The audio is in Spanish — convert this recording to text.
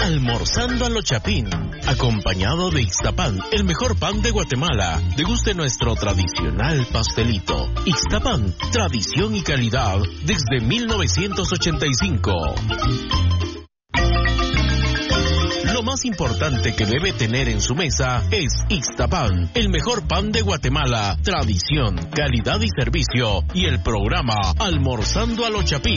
Almorzando a lo Chapín, acompañado de Ixtapan, el mejor pan de Guatemala. Deguste nuestro tradicional pastelito. Ixtapan, tradición y calidad desde 1985. Lo más importante que debe tener en su mesa es Ixtapan, el mejor pan de Guatemala, tradición, calidad y servicio, y el programa Almorzando a lo Chapín.